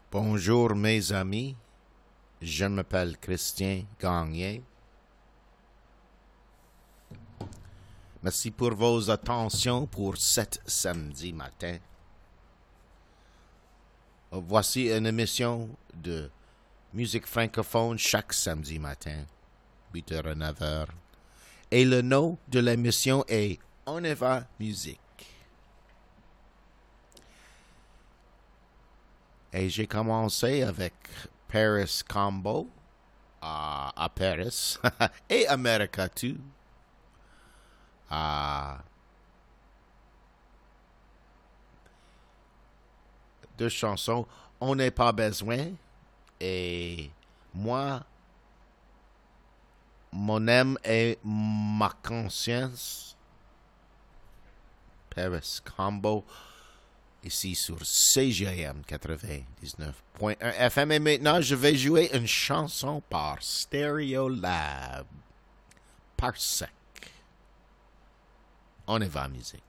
Bonjour mes amis, je m'appelle Christian Gagné. Merci pour vos attentions pour cet samedi matin. Voici une émission de musique francophone chaque samedi matin, 8h à 9h. Et le nom de l'émission est On y va musique. Et j'ai commencé avec Paris Combo à Paris et America too. Deux chansons, On n'est pas besoin et Moi, mon âme et ma conscience. Paris Combo. Ici sur CGM 99.1 FM. Et maintenant, je vais jouer une chanson par Stereolab. Par sec. On y va, musique.